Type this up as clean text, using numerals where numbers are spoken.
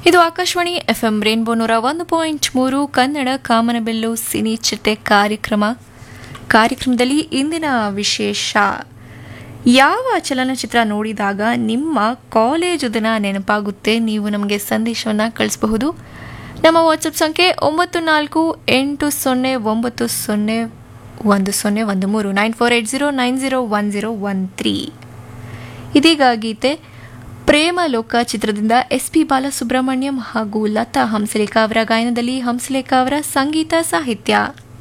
ಇದು Akashvani FM rainbow 101.3 Kannada ಕಾಮನಬಿಲ್ಲು cine ಚಿಟ್ಟೆ ಕಾರ್ಯಕ್ರಮದಲ್ಲಿ ಇಂದಿನ ವಿಶೇಷ ಯಾವ ಚಲನಚಿತ್ರ ನೋಡಿದಾಗ ನಿಮ್ಮ ಕಾಲೇಜು ದಿನ ನೆನಪಾಗುತ್ತೆ. ನೀವು ನಮಗೆ ಸಂದೇಶವನ್ನು ಕಳಿಸಬಹುದು. ನಮ್ಮ ವಾಟ್ಸಪ್ ಸಂಖ್ಯೆ 9480901013 9480901013. ಇದೀಗ ಗೀತೆ ಪ್ರೇಮ ಲೋಕ ಚಿತ್ರದಿಂದ SP ಬಾಲಸುಬ್ರಹ್ಮಣ್ಯಂ ಹಾಗೂ ಲತಾ ಹಂಸಲೇಖ ಅವರ ಗಾಯನದಲ್ಲಿ ಹಂಸಲೇಖ ಅವರ ಸಂಗೀತ ಸಾಹಿತ್ಯ.